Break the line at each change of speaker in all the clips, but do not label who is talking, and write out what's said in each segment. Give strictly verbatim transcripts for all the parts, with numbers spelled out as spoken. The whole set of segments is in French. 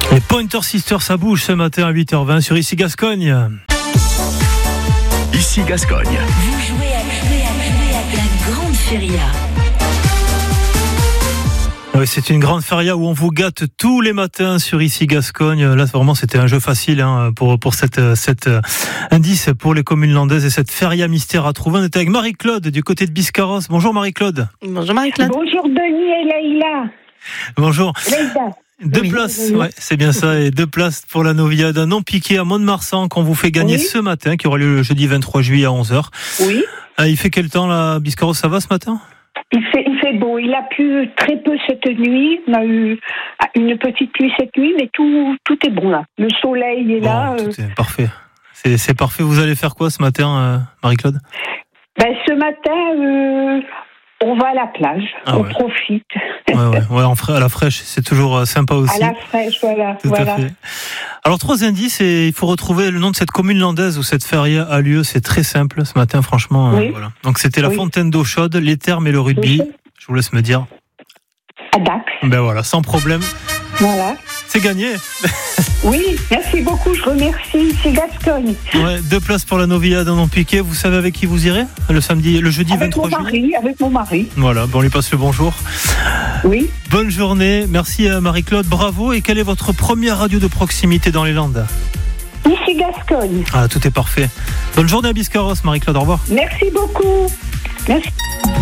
Les Pointer Sisters, ça bouge ce matin à huit heures vingt sur Ici Gascogne.
Ici Gascogne.
Vous jouez à, jouer à, jouer à la grande feria.
Oui, c'est une grande feria où on vous gâte tous les matins sur Ici Gascogne. Là, vraiment, c'était un jeu facile hein, pour pour cette cette indice pour les communes landaises et cette feria mystère à trouver. On était avec Marie-Claude du côté de Biscarrosse. Bonjour Marie-Claude.
Bonjour Marie-Claude.
Bonjour Denis et Leïla.
Bonjour.
Leïla.
Deux
oui,
places,
oui.
ouais, c'est bien ça, et deux places pour la Novia d'un non piqué à Mont-de-Marsan qu'on vous fait gagner
oui.
ce matin, qui aura lieu le jeudi vingt-trois juillet à onze heures.
Oui.
Ah, il fait quel temps là, Biscarrosse, ça va ce matin?
Il fait, il fait beau. Il a plu très peu cette nuit. On a eu une petite pluie cette nuit, mais tout, tout est bon là. Le soleil est
bon,
là.
Tout
euh...
est parfait. C'est, c'est parfait. Vous allez faire quoi ce matin, euh, Marie-Claude?
Ben, ce matin, euh, on va à la plage.
Ah
on
ouais.
profite.
Ouais, ouais, ouais, en fra- à la fraîche, c'est toujours euh, sympa aussi.
À la fraîche, voilà.
Tout
voilà.
à fait. Alors, trois indices et il faut retrouver le nom de cette commune landaise où cette feria a lieu. C'est très simple ce matin, franchement.
Oui.
Euh, voilà. Donc, c'était la
Oui.
fontaine d'eau chaude, les thermes et le rugby. Je vous laisse me dire.
À Dax.
Ben voilà, sans problème.
Voilà.
C'est gagné.
Oui, merci beaucoup. Je remercie. C'est Gascogne.
Ouais, deux places pour la Novia d'un non piqué. Vous savez avec qui vous irez le samedi, le jeudi
Avec mon
vingt-trois juillet.
mari. Avec mon mari.
Voilà, bon, on lui passe le bonjour.
Oui.
Bonne journée. Merci à Marie-Claude. Bravo. Et quelle est votre première radio de proximité dans les Landes?
Ici Gascogne.
Ah, tout est parfait. Bonne journée à Biscarrosse, Marie-Claude. Au revoir.
Merci beaucoup. Merci.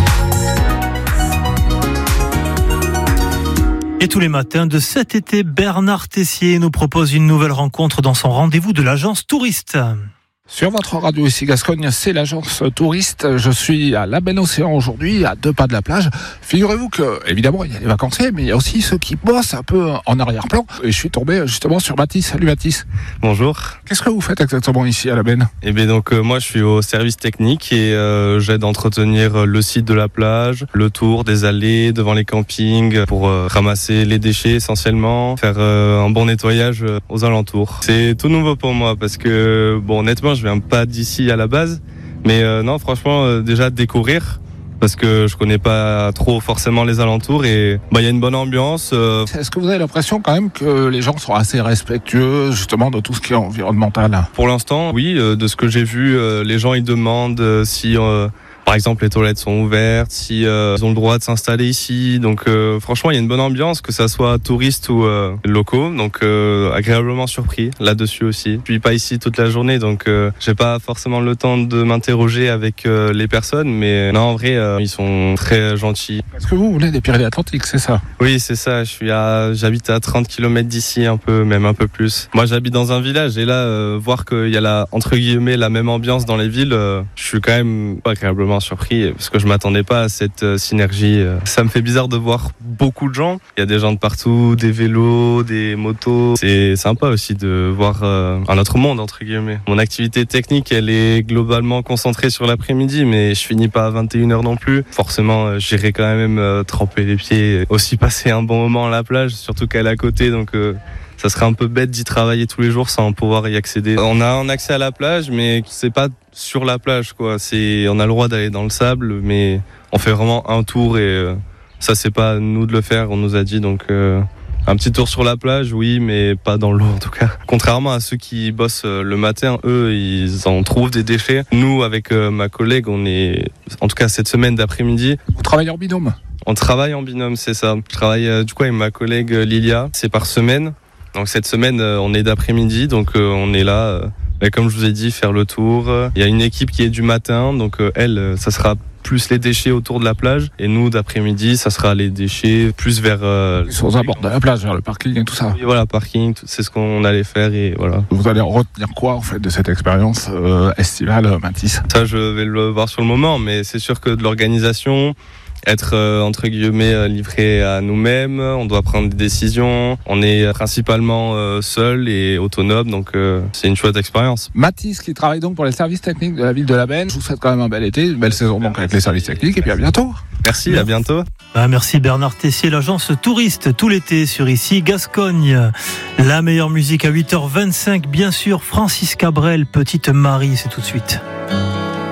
Et tous les matins de cet été, Bernard Tessier nous propose une nouvelle rencontre dans son rendez-vous de l'agence touriste.
Sur votre radio Ici Gascogne, c'est l'agence touriste. Je suis à La Benne Océan aujourd'hui, à deux pas de la plage. Figurez-vous que, évidemment, il y a les vacanciers, mais il y a aussi ceux qui bossent un peu en arrière-plan. Et je suis tombé justement sur Mathis. Salut Mathis.
Bonjour.
Qu'est-ce que vous faites exactement ici à La Benne?
Eh bien donc euh, moi je suis au service technique et euh, j'aide à entretenir le site de la plage, le tour des allées devant les campings pour euh, ramasser les déchets essentiellement, faire euh, un bon nettoyage euh, aux alentours. C'est tout nouveau pour moi parce que bon honnêtement je viens pas d'ici à la base, mais euh, non franchement euh, déjà découvrir. Parce que je connais pas trop forcément les alentours et bah il y a une bonne ambiance. Euh...
Est-ce que vous avez l'impression quand même que les gens sont assez respectueux justement de tout ce qui est environnemental?
Pour l'instant, oui. Euh, de ce que j'ai vu, euh, les gens ils demandent euh, si euh, par exemple les toilettes sont ouvertes, si euh, ils ont le droit de s'installer ici. Donc euh, franchement, il y a une bonne ambiance, que ça soit touristes ou euh, locaux. Donc euh, agréablement surpris là-dessus aussi. Je suis pas ici toute la journée, donc euh, j'ai pas forcément le temps de m'interroger avec euh, les personnes, mais non en vrai euh, ils sont très gentils.
Est-ce que vous venez des Pyrénées-Atlantiques, c'est ça?
Oui, c'est ça. Je suis à, j'habite à trente kilomètres d'ici, un peu, même un peu plus. Moi, j'habite dans un village et là, euh, voir qu'il y a la, entre guillemets, la même ambiance dans les villes, euh, je suis quand même agréablement surpris parce que je m'attendais pas à cette euh, synergie. Ça me fait bizarre de voir beaucoup de gens. Il y a des gens de partout, des vélos, des motos. C'est sympa aussi de voir euh, un autre monde, entre guillemets. Mon activité technique, elle est globalement concentrée sur l'après-midi, mais je finis pas à vingt et une heures non plus. Forcément, euh, j'irai quand même euh, tremper les pieds, aussi passer un bon moment à la plage, surtout qu'elle est à côté, donc euh, ça serait un peu bête d'y travailler tous les jours sans pouvoir y accéder. On a un accès à la plage, mais c'est pas sur la plage, quoi. C'est, on a le droit d'aller dans le sable, mais on fait vraiment un tour et euh, ça c'est pas à nous de le faire, on nous a dit, donc euh, un petit tour sur la plage, oui, mais pas dans l'eau en tout cas. Contrairement à ceux qui bossent le matin, eux, ils en trouvent des déchets. Nous, avec euh, ma collègue, on est, en tout cas cette semaine d'après-midi.
Vous travaillez en binôme?
On travaille en binôme, c'est ça. Je travaille euh, du coup avec ma collègue euh, Lilia, c'est par semaine. Donc cette semaine, euh, on est d'après-midi, donc euh, on est là, euh, et comme je vous ai dit, faire le tour. Il y a une équipe qui est du matin, donc euh, elle, euh, ça sera plus les déchets autour de la plage, et nous d'après-midi, ça sera les déchets plus vers... Euh,
Ils sont aux abords de la plage, vers le parking et tout ça.
Oui, voilà, parking, tout- c'est ce qu'on allait faire, et voilà.
Vous allez en retenir quoi en fait de cette expérience euh, estivale, Mathis?
Ça, je vais le voir sur le moment, mais c'est sûr que de l'organisation... Être euh, entre guillemets euh, livré à nous-mêmes, on doit prendre des décisions, on est principalement euh, seul et autonome, donc euh, c'est une chouette expérience.
Mathis qui travaille donc pour les services techniques de la ville de La Benne. Je vous souhaite quand même un bel été, une belle saison donc avec les services techniques et puis à bientôt.
Merci, à bientôt.
Ah, merci Bernard Tessier, l'agence touriste tout l'été sur Ici Gascogne. La meilleure musique à huit heures vingt-cinq, bien sûr, Francis Cabrel, Petite Marie, c'est tout de suite.